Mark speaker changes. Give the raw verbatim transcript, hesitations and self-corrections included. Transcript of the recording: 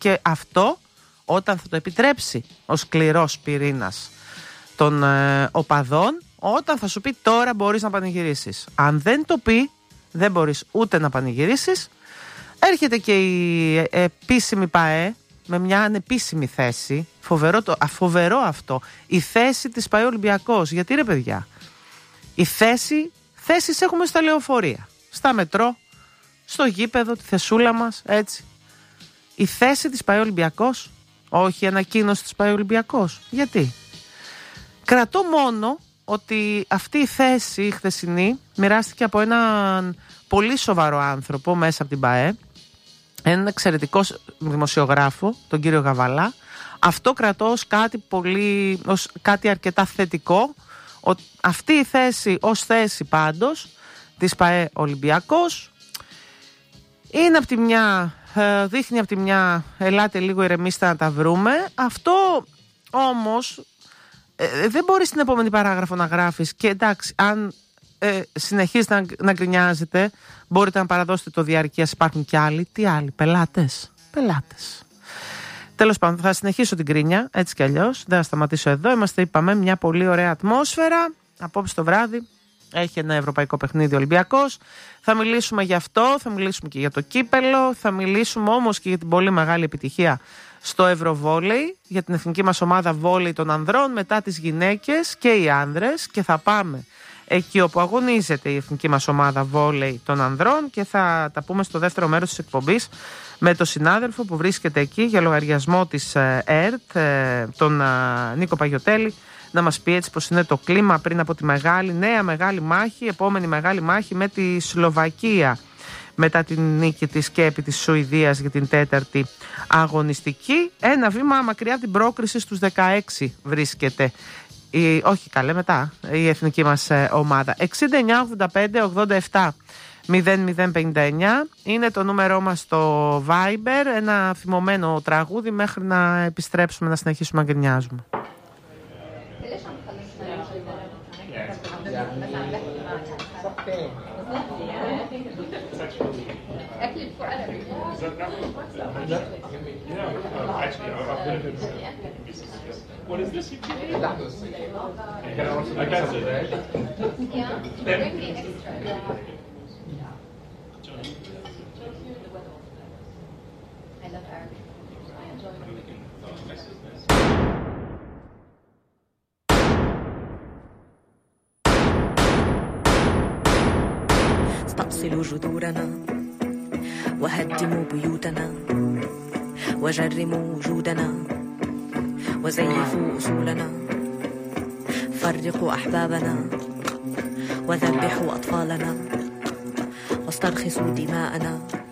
Speaker 1: Και αυτό όταν θα το επιτρέψει ο σκληρός πυρήνας των ε, οπαδών, όταν θα σου πει τώρα μπορείς να πανηγυρίσεις. Αν δεν το πει, δεν μπορείς ούτε να πανηγυρίσεις. Έρχεται και η επίσημη ΠΑΕ με μια ανεπίσημη θέση. Φοβερό, το, φοβερό αυτό. Η θέση της ΠΑΕ Ολυμπιακός. Γιατί ρε παιδιά, η θέση, θέσεις έχουμε στα λεωφορεία, στα μετρό, στο γήπεδο, τη θεσούλα μας, έτσι. Η θέση της ΠΑΕ Ολυμπιακός, όχι η ανακοίνωση της ΠΑΕ Ολυμπιακός. Γιατί? Κρατώ μόνο ότι αυτή η θέση η χθεσινή μοιράστηκε από έναν πολύ σοβαρό άνθρωπο μέσα από την ΠΑΕ, έναν εξαιρετικό δημοσιογράφο, τον κύριο Γαβαλά. Αυτό κρατώ ως κάτι, πολύ, ως κάτι αρκετά θετικό. Ο, αυτή η θέση ως θέση πάντως της ΠΑΕ Ολυμπιακός είναι από τη μια, δείχνει από τη μια ελάτε λίγο ηρεμήστε να τα βρούμε. Αυτό όμως ε, δεν μπορείς στην επόμενη παράγραφο να γράφεις και εντάξει, αν ε, συνεχίζετε να, να γκρινιάζετε, μπορείτε να παραδώσετε το διαρκείας, υπάρχουν και άλλοι. Τι άλλοι? Πελάτες. Πελάτες. Τέλος πάντων, θα συνεχίσω την γκρίνια, έτσι κι αλλιώς. Δεν θα σταματήσω εδώ. Είμαστε, είπαμε, μια πολύ ωραία ατμόσφαιρα. Απόψε το βράδυ έχει ένα ευρωπαϊκό παιχνίδι Ολυμπιακός. Θα μιλήσουμε γι' αυτό, θα μιλήσουμε και για το κύπελο. Θα μιλήσουμε όμως και για την πολύ μεγάλη επιτυχία στο Ευρωβόλεϊ, για την εθνική μας ομάδα βόλεϊ των ανδρών, μετά τις γυναίκες και οι άνδρες. Και θα πάμε εκεί όπου αγωνίζεται η εθνική μας ομάδα βόλεϊ των ανδρών και θα τα πούμε στο δεύτερο μέρος της εκπομπής με τον συνάδελφο που βρίσκεται εκεί για λογαριασμό της ΕΡΤ, τον Νίκο Παγιωτέλη, να μας πει έτσι πως είναι το κλίμα πριν από τη μεγάλη, νέα μεγάλη μάχη, επόμενη μεγάλη μάχη με τη Σλοβακία μετά την νίκη της και επί της Σουηδίας για την τέταρτη αγωνιστική. Ένα βήμα μακριά από την πρόκριση στους δεκαέξι βρίσκεται η, όχι καλέ μετά η εθνική μας ομάδα. εξήντα εννιά ογδόντα πέντε ογδόντα επτά μηδέν μηδέν πενήντα εννιά είναι το νούμερό μας στο Viber. Ένα θυμωμένο τραγούδι μέχρι να επιστρέψουμε να συνεχίσουμε να γκρινιάζουμε.
Speaker 2: What is this? I got it. Yeah. Bring the extra. I love Arabic. I enjoy it. استأصلوا جذورنا وهدموا بيوتنا وجرموا وجودنا وزيفوا أصولنا فرقوا أحبابنا وذبحوا أطفالنا واسترخصوا دماءنا